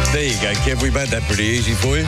There you go, Kev. We made that pretty easy for you.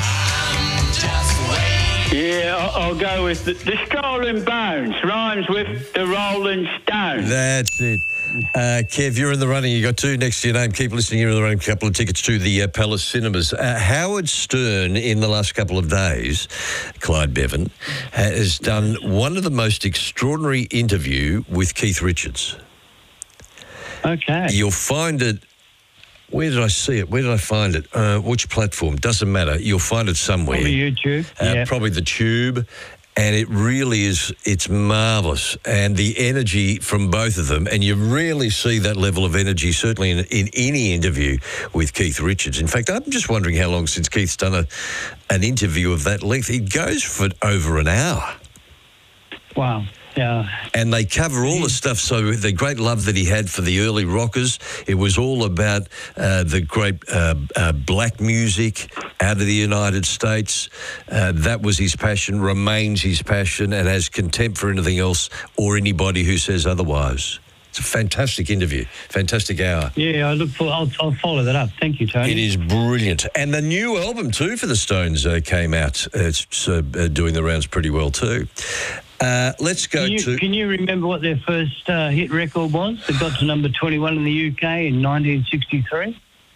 Yeah, I'll go with the Stolen Bones. Rhymes with the Rolling Stones. That's it. Kev, you're in the running. You got two next to your name. Keep listening. You're in the running. A couple of tickets to the Palace Cinemas. Howard Stern, in the last couple of days, Clyde Bevan, has done one of the most extraordinary interview with Keith Richards. Okay. You'll find it. Where did I see it? Where did I find it? Which platform? Doesn't matter. You'll find it somewhere. Probably YouTube. Probably the Tube. And it really is, it's marvellous. And the energy from both of them, and you rarely see that level of energy, certainly in any interview with Keith Richards. In fact, I'm just wondering how long since Keith's done an interview of that length. He goes for over an hour. Wow. Yeah. And they cover all the stuff. So the great love that he had for the early rockers, it was all about the great black music out of the United States. That was his passion, remains his passion, and has contempt for anything else or anybody who says otherwise. It's a fantastic interview, fantastic hour. Yeah, I'll follow that up. Thank you, Tony. It is brilliant. And the new album, too, for the Stones came out. It's doing the rounds pretty well, too. Let's go to... Can you remember what their first hit record was? It got to number 21 in the UK in 1963.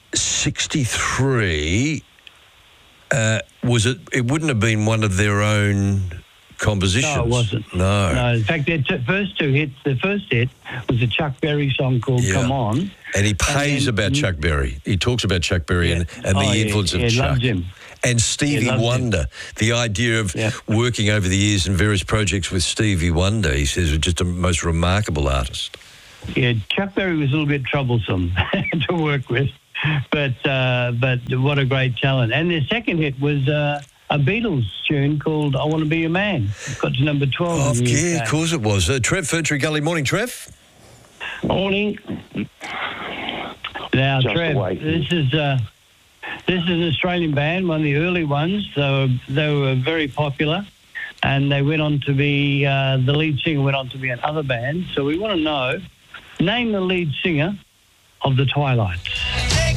63... was it... It wouldn't have been one of their own compositions. No, it wasn't. No. In fact, their first two hits... The first hit was a Chuck Berry song called Come On. And he pays about Chuck Berry. He talks about Chuck Berry and the influence of Chuck. Loved him. And Stevie Wonder, the idea of working over the years in various projects with Stevie Wonder, he says, was just a most remarkable artist. Yeah, Chuck Berry was a little bit troublesome to work with, but what a great talent. And their second hit was a Beatles tune called I Want to Be Your Man. It got to number 12 in the UK. Of course it was. Trev, Ferntree Gully. Morning, Trev. Morning. Now, Trev, this is an Australian band, one of the early ones. They were very popular, and they went on to be, the lead singer went on to be in other bands. So we want to know, name the lead singer of the Twilights.